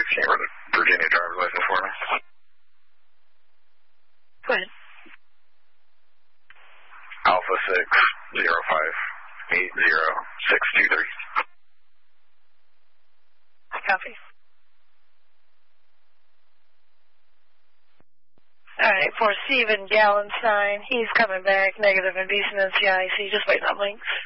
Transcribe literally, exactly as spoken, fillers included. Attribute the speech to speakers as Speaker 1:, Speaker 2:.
Speaker 1: Can you run a Virginia driver's license for me?
Speaker 2: Go ahead.
Speaker 1: Alpha six zero five eight zero six two three.
Speaker 2: Copy. All right, for Stephen Gallenstein, he's coming back negative and beast in N C I C, just waiting on links.